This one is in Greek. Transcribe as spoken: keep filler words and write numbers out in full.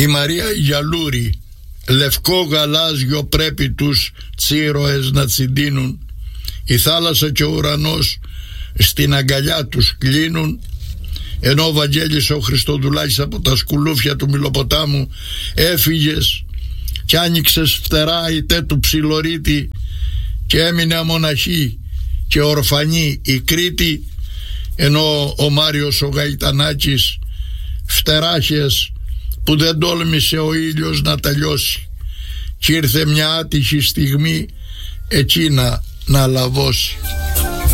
Η Μαρία Γιαλούρη, λευκό γαλάζιο πρέπει τους τσίρωες να τσιντίνουν, η θάλασσα και ο ουρανός στην αγκαλιά τους κλείνουν, ενώ ο Βαγγέλης ο Χριστοδουλάκης από τα σκουλούφια του Μιλοποτάμου έφυγες κι άνοιξες φτερά η τε του Ψιλορίτη και έμεινε αμοναχή και ορφανή η Κρήτη, ενώ ο Μάριος ο Γαϊτανάκης φτεράχες που δεν τόλμησε ο ήλιος να τελειώσει κι ήρθε μια άτυχη στιγμή εκείνα να λαβώσει.